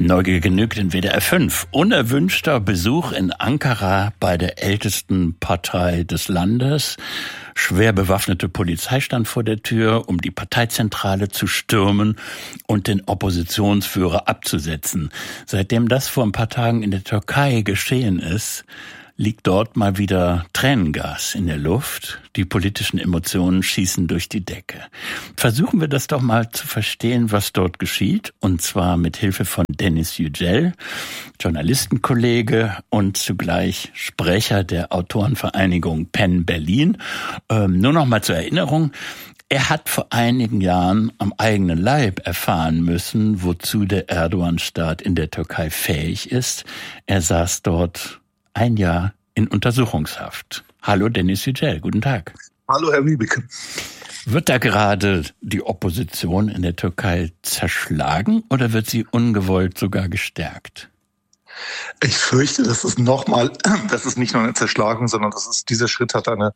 Neugier genügt in WDR 5. Unerwünschter Besuch in Ankara bei der ältesten Partei des Landes. Schwer bewaffnete Polizei stand vor der Tür, um die Parteizentrale zu stürmen und den Oppositionsführer abzusetzen. Seitdem das vor ein paar Tagen in der Türkei geschehen ist, liegt dort mal wieder Tränengas in der Luft. Die politischen Emotionen schießen durch die Decke. Versuchen wir das doch mal zu verstehen, was dort geschieht. Und zwar mit Hilfe von Deniz Yücel, Journalistenkollege und zugleich Sprecher der Autorenvereinigung PEN Berlin. Nur noch mal zur Erinnerung. Er hat vor einigen Jahren am eigenen Leib erfahren müssen, wozu der Erdogan-Staat in der Türkei fähig ist. Er saß dort ein Jahr in Untersuchungshaft. Hallo Deniz Yücel, guten Tag. Hallo Herr Wiebeke. Wird da gerade die Opposition in der Türkei zerschlagen oder wird sie ungewollt sogar gestärkt? Ich fürchte, das ist nicht nur eine Zerschlagung, sondern dieser Schlag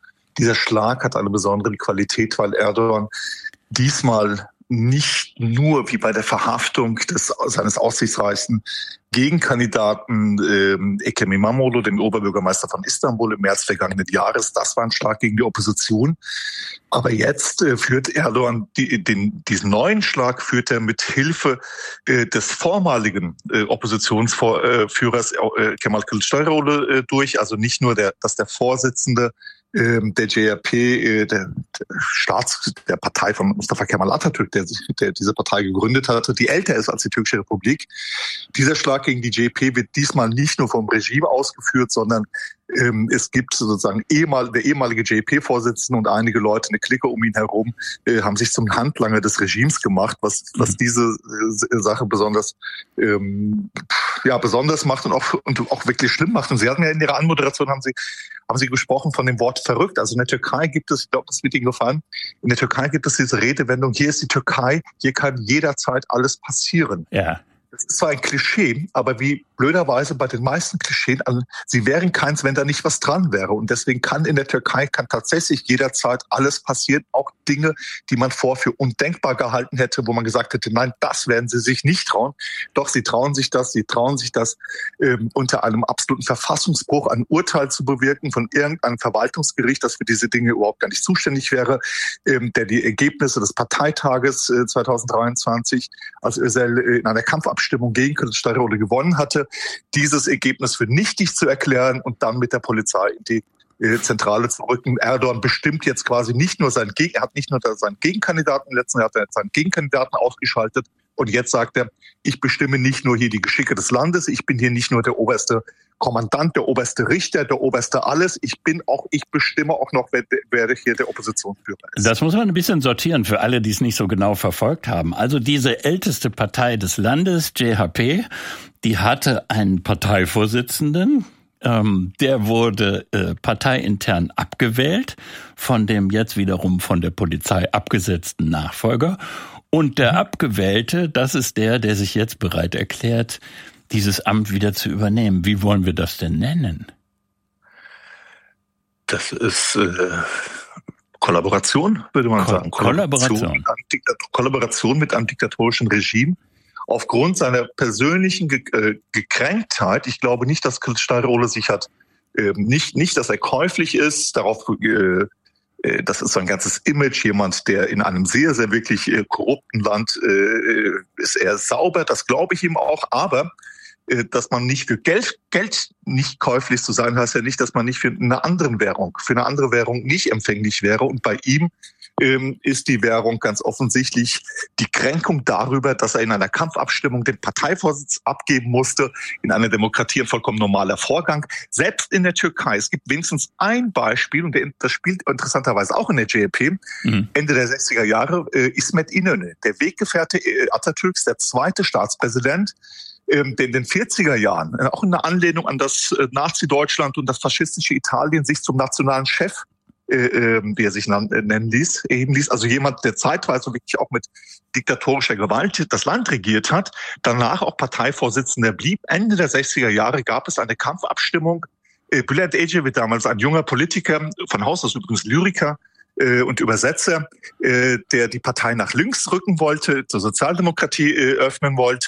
hat eine besondere Qualität, weil Erdogan diesmal nicht nur wie bei der Verhaftung seines aussichtsreichsten Gegenkandidaten Ekrem İmamoğlu, dem Oberbürgermeister von Istanbul im März vergangenen Jahres, das war ein Schlag gegen die Opposition. Aber jetzt führt Erdogan diesen neuen Schlag führt er mit Hilfe des vormaligen Oppositionsführers Kemal Kılıçdaroğlu durch. Also nicht nur dass der Vorsitzende der JHP, der Partei von Mustafa Kemal Atatürk, der diese Partei gegründet hatte, die älter ist als die Türkische Republik. Dieser Schlag gegen die JHP wird diesmal nicht nur vom Regime ausgeführt, sondern es gibt sozusagen der ehemalige JHP-Vorsitzende und einige Leute, eine Clique um ihn herum, haben sich zum Handlanger des Regimes gemacht, was diese Sache besonders macht und auch wirklich schlimm macht. Und Sie hatten ja in Ihrer Anmoderation haben Sie gesprochen von dem Wort verrückt. Also in der Türkei gibt es, ich glaube, das wird Ihnen gefallen, in der Türkei gibt es diese Redewendung, hier ist die Türkei, hier kann jederzeit alles passieren. Ja. Das ist zwar ein Klischee, aber wie blöderweise bei den meisten Klischeen, also sie wären keins, wenn da nicht was dran wäre. Und deswegen kann in der Türkei tatsächlich jederzeit alles passieren, auch Dinge, die man vorher für undenkbar gehalten hätte, wo man gesagt hätte, nein, das werden sie sich nicht trauen. Doch sie trauen sich das unter einem absoluten Verfassungsbruch ein Urteil zu bewirken von irgendeinem Verwaltungsgericht, das für diese Dinge überhaupt gar nicht zuständig wäre, der die Ergebnisse des Parteitages 2023, als Özel in einer Kampfabstimmung gegen Kılıçdaroğlu gewonnen hatte, dieses Ergebnis für nichtig zu erklären und dann mit der Polizei in die Zentrale zu rücken. Erdogan bestimmt jetzt quasi er hat nicht nur seinen Gegenkandidaten, im letzten Jahr hat er seinen Gegenkandidaten ausgeschaltet und jetzt sagt er, ich bestimme nicht nur hier die Geschicke des Landes, ich bin hier nicht nur der oberste Kommandant, der oberste Richter, der oberste alles, ich bestimme auch noch, wer hier der Oppositionsführer ist. Das muss man ein bisschen sortieren für alle, die es nicht so genau verfolgt haben. Also diese älteste Partei des Landes, JHP, die hatte einen Parteivorsitzenden, der wurde parteiintern abgewählt von dem jetzt wiederum von der Polizei abgesetzten Nachfolger. Und der Abgewählte, das ist der sich jetzt bereit erklärt, dieses Amt wieder zu übernehmen. Wie wollen wir das denn nennen? Das ist Kollaboration, würde man sagen. Kollaboration mit einem diktatorischen Regime. Aufgrund seiner persönlichen Gekränktheit, ich glaube nicht, dass Kılıçdaroğlu sich hat, nicht, dass er käuflich ist, das ist sein ganzes Image, jemand, der in einem sehr, sehr wirklich korrupten Land ist er sauber, das glaube ich ihm auch, aber dass man nicht für Geld nicht käuflich zu sein, heißt ja nicht, dass man nicht für eine andere Währung nicht empfänglich wäre. Und bei ihm ist die Währung ganz offensichtlich die Kränkung darüber, dass er in einer Kampfabstimmung den Parteivorsitz abgeben musste. In einer Demokratie ein vollkommen normaler Vorgang. Selbst in der Türkei, es gibt wenigstens ein Beispiel, und das spielt interessanterweise auch in der JHP, Ende der 60er Jahre, İsmet İnönü, der Weggefährte Atatürks, der zweite Staatspräsident, in den 40er Jahren, auch in der Anlehnung an das Nazi-Deutschland und das faschistische Italien, sich zum nationalen Chef, wie er sich erheben ließ, also jemand, der zeitweise wirklich auch mit diktatorischer Gewalt das Land regiert hat, danach auch Parteivorsitzender blieb. Ende der 60er Jahre gab es eine Kampfabstimmung. Bülent Ecevit, damals ein junger Politiker, von Haus aus übrigens Lyriker, und Übersetzer, der die Partei nach links rücken wollte, zur Sozialdemokratie öffnen wollte,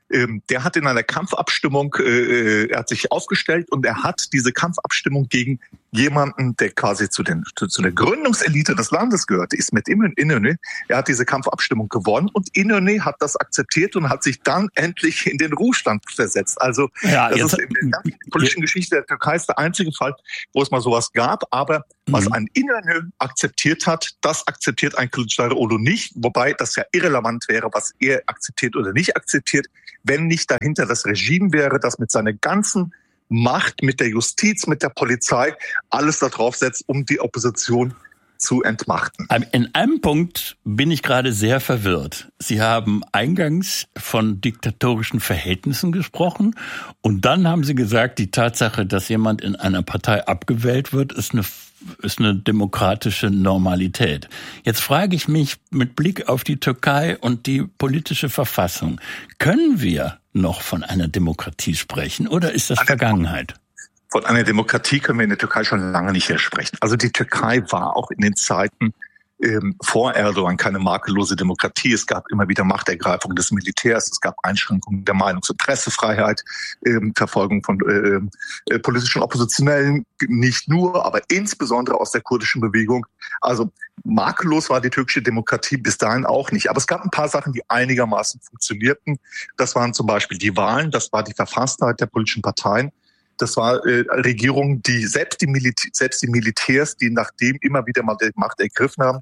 der hat in einer Kampfabstimmung, er hat sich aufgestellt und er hat diese Kampfabstimmung gegen jemanden, der quasi zu der Gründungselite des Landes gehörte, Ismet İnönü. Er hat diese Kampfabstimmung gewonnen und İnönü hat das akzeptiert und hat sich dann endlich in den Ruhestand versetzt. Also das ist in der politischen Geschichte der Türkei der einzige Fall, wo es mal sowas gab. Aber was ein İnönü akzeptiert hat, das akzeptiert ein Kılıçdaroğlu nicht. Wobei das ja irrelevant wäre, was er akzeptiert oder nicht akzeptiert, wenn nicht dahinter das Regime wäre, das mit seiner ganzen Macht, mit der Justiz, mit der Polizei alles darauf setzt, um die Opposition zu entmachten. In einem Punkt bin ich gerade sehr verwirrt. Sie haben eingangs von diktatorischen Verhältnissen gesprochen und dann haben Sie gesagt, die Tatsache, dass jemand in einer Partei abgewählt wird, ist eine demokratische Normalität. Jetzt frage ich mich mit Blick auf die Türkei und die politische Verfassung, können wir noch von einer Demokratie sprechen oder ist das Vergangenheit? Von einer Demokratie können wir in der Türkei schon lange nicht mehr sprechen. Also die Türkei war auch in den Zeiten vor Erdogan keine makellose Demokratie. Es gab immer wieder Machtergreifung des Militärs, es gab Einschränkungen der Meinungs- und Pressefreiheit, Verfolgung von politischen Oppositionellen, nicht nur, aber insbesondere aus der kurdischen Bewegung. Also makellos war die türkische Demokratie bis dahin auch nicht. Aber es gab ein paar Sachen, die einigermaßen funktionierten. Das waren zum Beispiel die Wahlen, das war die Verfasstheit der politischen Parteien. Das war Regierungen, die selbst die Militärs, die nachdem immer wieder mal die Macht ergriffen haben,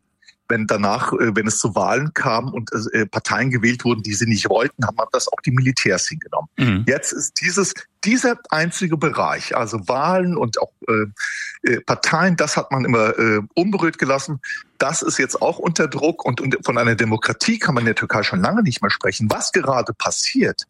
wenn es zu Wahlen kam und Parteien gewählt wurden, die sie nicht wollten, haben das auch die Militärs hingenommen. Jetzt ist dieser einzige Bereich, also Wahlen und auch Parteien, das hat man immer unberührt gelassen. Das ist jetzt auch unter Druck und von einer Demokratie kann man in der Türkei schon lange nicht mehr sprechen. Was gerade passiert,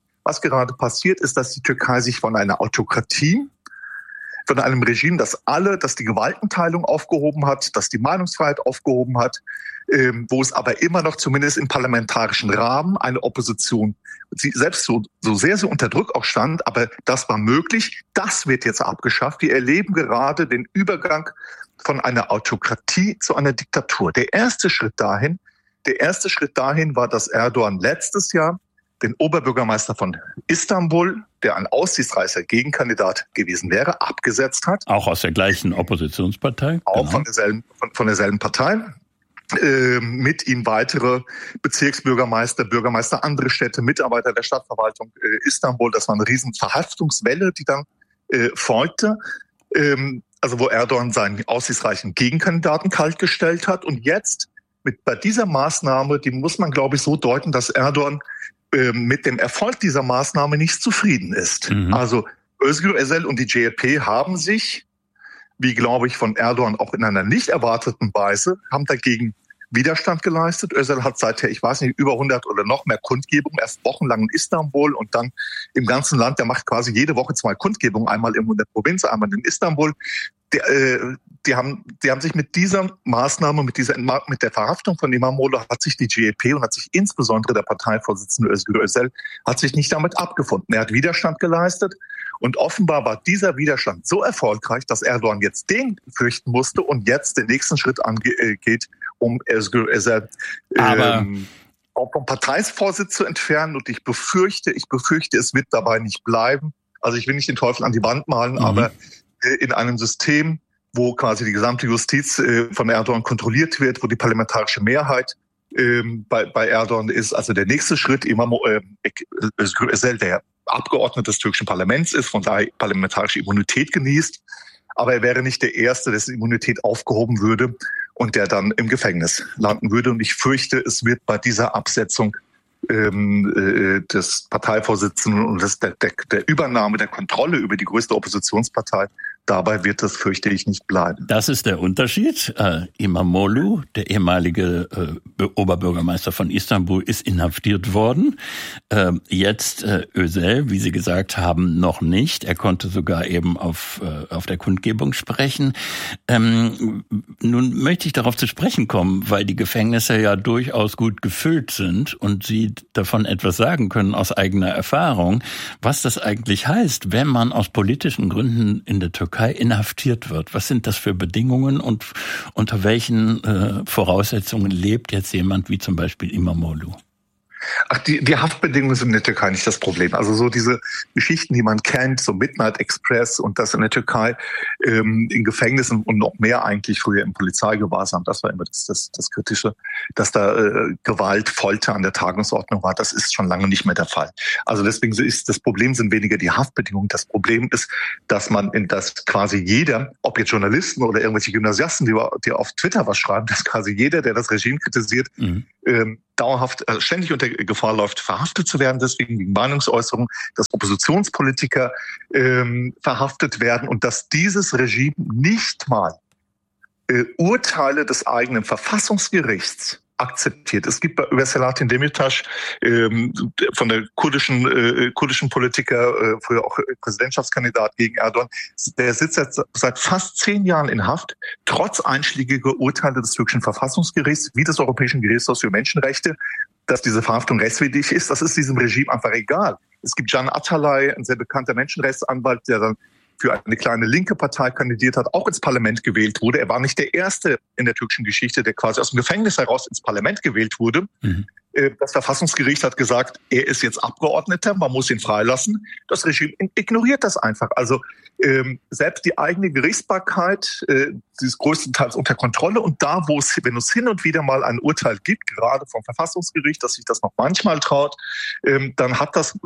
ist, dass die Türkei sich von einer Autokratie, von einem Regime, das die Gewaltenteilung aufgehoben hat, das die Meinungsfreiheit aufgehoben hat, wo es aber immer noch zumindest im parlamentarischen Rahmen eine Opposition, sie selbst so sehr unter Druck auch stand, aber das war möglich. Das wird jetzt abgeschafft. Wir erleben gerade den Übergang von einer Autokratie zu einer Diktatur. Der erste Schritt dahin war, dass Erdogan letztes Jahr den Oberbürgermeister von Istanbul, der ein aussichtsreicher Gegenkandidat gewesen wäre, abgesetzt hat. Auch aus der gleichen Oppositionspartei? Auch von derselben Partei. Mit ihm weitere Bezirksbürgermeister, Bürgermeister, andere Städte, Mitarbeiter der Stadtverwaltung Istanbul. Das war eine riesen Verhaftungswelle, die dann folgte. Also wo Erdogan seinen aussichtsreichen Gegenkandidaten kaltgestellt hat. Und jetzt bei dieser Maßnahme, die muss man, glaube ich, so deuten, dass Erdogan mit dem Erfolg dieser Maßnahme nicht zufrieden ist. Also Özgür Özel und die CHP haben sich, wie glaube ich von Erdogan auch in einer nicht erwarteten Weise, haben dagegen Widerstand geleistet. Özel hat seither, ich weiß nicht, über 100 oder noch mehr Kundgebungen, erst wochenlang in Istanbul und dann im ganzen Land. Der macht quasi jede Woche 2 Kundgebungen, einmal in der Provinz, einmal in Istanbul. Die haben sich mit dieser Maßnahme, mit der Verhaftung von İmamoğlu, hat sich die CHP und hat sich insbesondere der Parteivorsitzende Özgür Özel hat sich nicht damit abgefunden. Er hat Widerstand geleistet und offenbar war dieser Widerstand so erfolgreich, dass Erdogan jetzt den fürchten musste und jetzt den nächsten Schritt angeht, um Özgür Özel auch vom Parteivorsitz zu entfernen. Und ich befürchte, es wird dabei nicht bleiben. Also ich will nicht den Teufel an die Wand malen, aber in einem System, wo quasi die gesamte Justiz von Erdogan kontrolliert wird, wo die parlamentarische Mehrheit bei Erdogan ist. Also der nächste Schritt, Özgür Özel, der Abgeordneter des türkischen Parlaments ist, von daher parlamentarische Immunität genießt. Aber er wäre nicht der Erste, dessen Immunität aufgehoben würde und der dann im Gefängnis landen würde. Und ich fürchte, es wird bei dieser Absetzung des Parteivorsitzenden und der Übernahme der Kontrolle über die größte Oppositionspartei, dabei wird das, fürchte ich, nicht bleiben. Das ist der Unterschied. İmamoğlu, der ehemalige Oberbürgermeister von Istanbul, ist inhaftiert worden. Jetzt Özel, wie Sie gesagt haben, noch nicht. Er konnte sogar eben auf der Kundgebung sprechen. Nun möchte ich darauf zu sprechen kommen, weil die Gefängnisse ja durchaus gut gefüllt sind und Sie davon etwas sagen können aus eigener Erfahrung, was das eigentlich heißt, wenn man aus politischen Gründen in der Türkei inhaftiert wird. Was sind das für Bedingungen und unter welchen Voraussetzungen lebt jetzt jemand wie zum Beispiel İmamoğlu? Ach, die Haftbedingungen sind in der Türkei nicht das Problem. Also so diese Geschichten, die man kennt, so Midnight Express und das in der Türkei in Gefängnissen und noch mehr eigentlich früher im Polizeigewahrsam, das war immer das Kritische, dass da Gewalt, Folter an der Tagesordnung war. Das ist schon lange nicht mehr der Fall. Also deswegen ist das Problem sind weniger die Haftbedingungen. Das Problem ist, dass dass quasi jeder, ob jetzt Journalisten oder irgendwelche Gymnasiasten, die auf Twitter was schreiben, dass quasi jeder, der das Regime kritisiert, dauerhaft ständig unter Gefahr läuft, verhaftet zu werden, deswegen wegen Meinungsäußerung, dass Oppositionspolitiker verhaftet werden und dass dieses Regime nicht mal Urteile des eigenen Verfassungsgerichts akzeptiert. Es gibt über Selahattin Demirtas von der kurdischen Politiker, früher auch Präsidentschaftskandidat gegen Erdogan, der sitzt seit fast 10 Jahren in Haft, trotz einschlägiger Urteile des türkischen Verfassungsgerichts, wie des Europäischen Gerichtshofs für Menschenrechte, dass diese Verhaftung rechtswidrig ist. Das ist diesem Regime einfach egal. Es gibt Can Atalay, ein sehr bekannter Menschenrechtsanwalt, der dann für eine kleine linke Partei kandidiert hat, auch ins Parlament gewählt wurde. Er war nicht der Erste in der türkischen Geschichte, der quasi aus dem Gefängnis heraus ins Parlament gewählt wurde. Das Verfassungsgericht hat gesagt, er ist jetzt Abgeordneter, man muss ihn freilassen. Das Regime ignoriert das einfach. Also selbst die eigene Gerichtsbarkeit, die ist größtenteils unter Kontrolle. Und da, wenn es hin und wieder mal ein Urteil gibt, gerade vom Verfassungsgericht, dass sich das noch manchmal traut, dann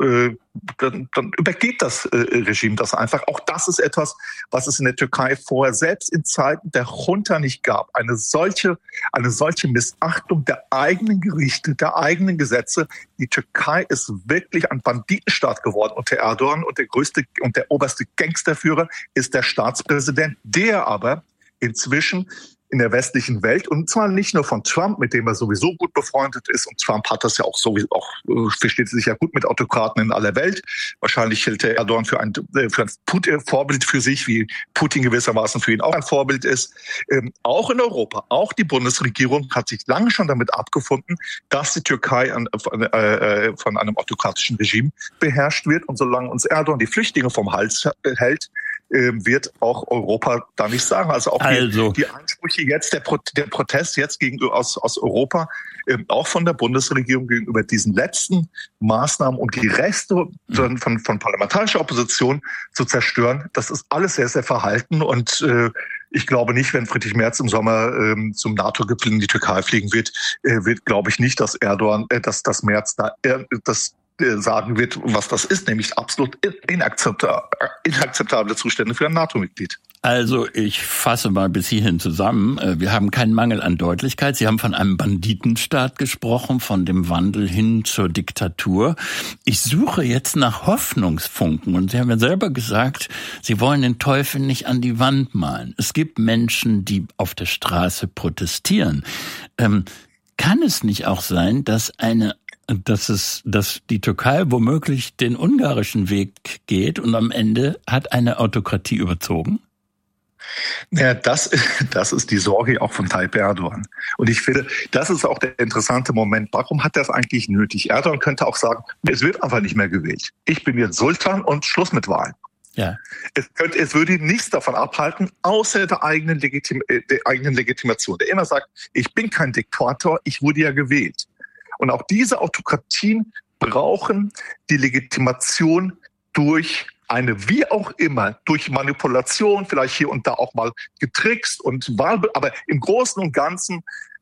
übergeht das Regime das einfach. Auch das ist etwas, was es in der Türkei vorher selbst in Zeiten der Junta nicht gab. Eine solche Missachtung der eigenen Gerichte, der eigenen Gesetze. Die Türkei ist wirklich ein Banditenstaat geworden unter Erdogan und der oberste Gangsterführer ist der Staatspräsident, der aber inzwischen in der westlichen Welt und zwar nicht nur von Trump, mit dem er sowieso gut befreundet ist, und Trump hat das ja auch sowieso versteht sich ja gut mit Autokraten in aller Welt. Wahrscheinlich hält der Erdogan für ein Vorbild für sich, wie Putin gewissermaßen für ihn auch ein Vorbild ist. Auch in Europa, auch die Bundesregierung hat sich lange schon damit abgefunden, dass die Türkei von einem autokratischen Regime beherrscht wird, und solange uns Erdogan die Flüchtlinge vom Hals hält, wird auch Europa da nicht sagen. Also auch die Ansprüche jetzt, der Protest jetzt aus Europa, auch von der Bundesregierung gegenüber diesen letzten Maßnahmen und die Reste von parlamentarischer Opposition zu zerstören, das ist alles sehr, sehr verhalten. Und ich glaube nicht, wenn Friedrich Merz im Sommer zum NATO-Gipfel in die Türkei fliegen wird, glaube ich nicht, dass Erdogan, dass Merz da sagen wird, was das ist, nämlich absolut inakzeptable Zustände für ein NATO-Mitglied. Also ich fasse mal bis hierhin zusammen. Wir haben keinen Mangel an Deutlichkeit. Sie haben von einem Banditenstaat gesprochen, von dem Wandel hin zur Diktatur. Ich suche jetzt nach Hoffnungsfunken. Und Sie haben ja selber gesagt, Sie wollen den Teufel nicht an die Wand malen. Es gibt Menschen, die auf der Straße protestieren. Kann es nicht auch sein, dass die Türkei womöglich den ungarischen Weg geht und am Ende hat eine Autokratie überzogen? Ja, das ist die Sorge auch von Tayyip Erdogan. Und ich finde, das ist auch der interessante Moment. Warum hat er es eigentlich nötig? Erdogan könnte auch sagen, es wird einfach nicht mehr gewählt. Ich bin jetzt Sultan und Schluss mit Wahlen. Ja. Es würde ihn nichts davon abhalten, außer der eigenen Legitimation. Der immer sagt, ich bin kein Diktator, ich wurde ja gewählt. Und auch diese Autokratien brauchen die Legitimation durch eine, wie auch immer, durch Manipulation, vielleicht hier und da auch mal getrickst und aber im Großen und Ganzen,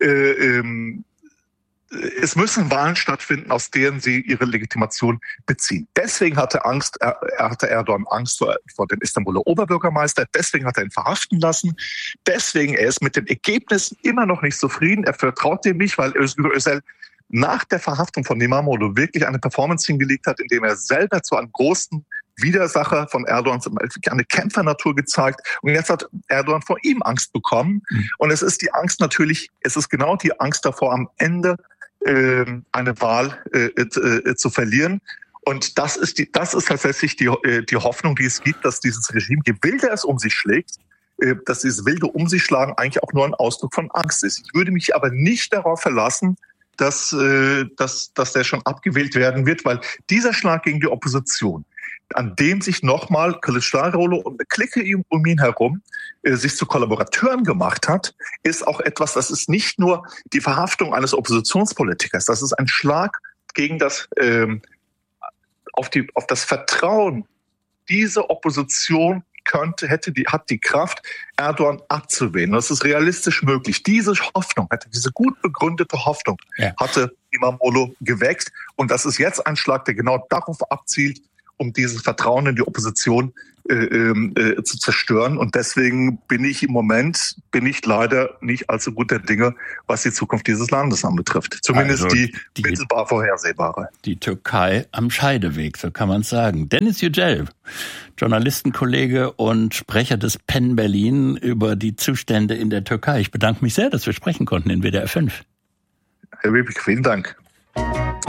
es müssen Wahlen stattfinden, aus denen sie ihre Legitimation beziehen. Deswegen hatte Erdogan Angst vor dem Istanbuler Oberbürgermeister, deswegen hat er ihn verhaften lassen, deswegen er ist mit den Ergebnissen immer noch nicht zufrieden, er vertraut dem nicht, weil Özal nach der Verhaftung von İmamoğlu wirklich eine Performance hingelegt hat, indem er selber zu einem großen Widersacher von Erdogan, eine Kämpfernatur gezeigt. Und jetzt hat Erdogan vor ihm Angst bekommen. Und es ist genau die Angst davor, am Ende eine Wahl zu verlieren. Und das ist tatsächlich die Hoffnung, die es gibt, dass dieses Regime, je wilder es um sich schlägt, dass dieses wilde Um sich schlagen eigentlich auch nur ein Ausdruck von Angst ist. Ich würde mich aber nicht darauf verlassen, dass der schon abgewählt werden wird, weil dieser Schlag gegen die Opposition, an dem sich nochmal Kılıçdaroğlu und eine Clique um ihn herum sich zu Kollaborateuren gemacht hat, ist auch etwas, das ist nicht nur die Verhaftung eines Oppositionspolitikers, das ist ein Schlag gegen das auf das Vertrauen. Diese Opposition hat die Kraft, Erdogan abzuwählen. Das ist realistisch möglich. Diese gut begründete Hoffnung hatte İmamoğlu geweckt. Und das ist jetzt ein Schlag, der genau darauf abzielt, um dieses Vertrauen in die Opposition zu zerstören. Und deswegen bin ich leider nicht allzu guter Dinge, was die Zukunft dieses Landes anbetrifft. Zumindest also die mittelbar vorhersehbare. Die Türkei am Scheideweg, so kann man es sagen. Deniz Yücel, Journalistenkollege und Sprecher des PEN Berlin über die Zustände in der Türkei. Ich bedanke mich sehr, dass wir sprechen konnten in WDR 5. Herr Webig, vielen Dank.